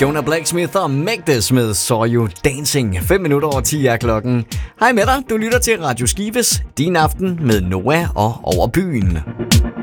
Jonah Blacksmith og Make This med Saw You Dancing. 5 minutter over 10 er klokken. Hej med dig, du lytter til Radio Skives, din aften med Noah og Over Byen.